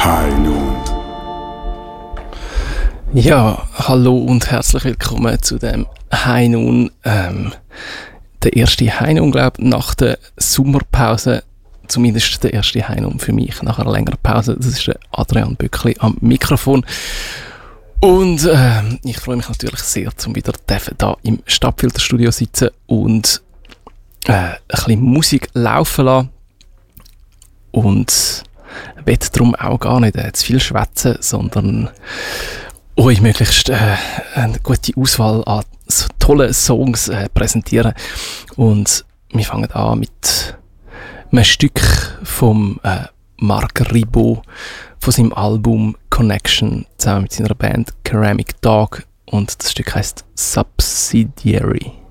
High Noon. Ja, hallo und herzlich willkommen zu dem High Noon. Der erste High Noon, glaube ich, nach der Sommerpause. Zumindest der erste High Noon für mich nach einer längeren Pause. Das ist der Adrian Böckli am Mikrofon. Und ich freue mich natürlich sehr, um wieder da im Stadtfilterstudio sitzen und ein bisschen Musik laufen lassen. Und will darum auch gar nicht zu viel schwätzen, sondern euch möglichst eine gute Auswahl an so tollen Songs präsentieren. Und wir fangen an mit einem Stück vom Marc Ribot von seinem Album Connection zusammen mit seiner Band Ceramic Dog, und das Stück heißt Subsidiary.